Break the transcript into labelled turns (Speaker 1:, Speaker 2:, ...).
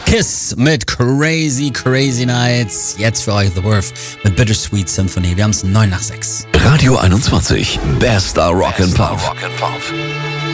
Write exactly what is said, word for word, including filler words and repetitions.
Speaker 1: Kiss mit Crazy Crazy Nights. Jetzt für euch The Worth mit Bittersweet Symphony. Wir haben es neun nach sechs.
Speaker 2: Radio einundzwanzig, bester Rock and Pop.